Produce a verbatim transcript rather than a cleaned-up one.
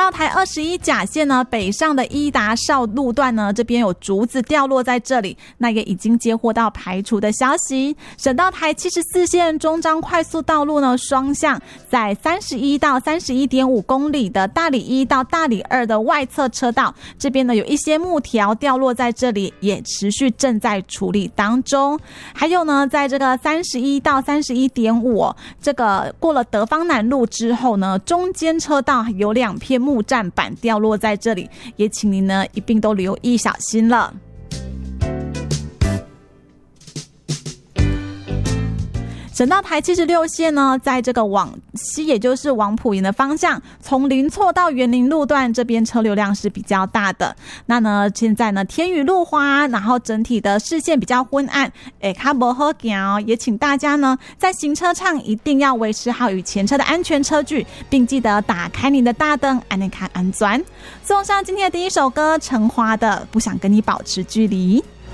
道台二十一甲线呢，北上的伊达邵路段呢，这边有竹子掉落在这里，那也已经接获到排除的消息。省道台七十四线中彰快速道路呢，双向在三十一到三十一点五公里的大里一到大里二的外侧车道，这边呢有一些木条掉落在这里，也持续正在处理当中。还有呢，在这个三十一到三十一点五，这个过了德芳南路之后呢，中间车道有两片木栈板掉落在这里，也请您呢一并都留意小心了。省道台七十六线呢，在这个往西，也就是往埔营的方向，从林错到园林路段这边车流量是比较大的。那呢，现在呢天雨路滑，然后整体的视线比较昏暗，哎，卡不好行哦，也请大家呢在行车上一定要维持好与前车的安全车距，并记得打开您的大灯，安尼看安全。送上今天的第一首歌，陈华的《不想跟你保持距离》。